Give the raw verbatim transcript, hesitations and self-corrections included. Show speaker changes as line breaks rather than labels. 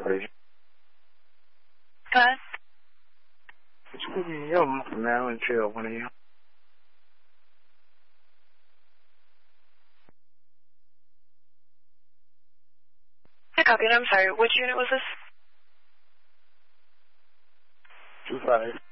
please.
Go ahead.
Could you give me your number now and chill one of you?
I copied. I'm sorry. Which unit was this?
Two five.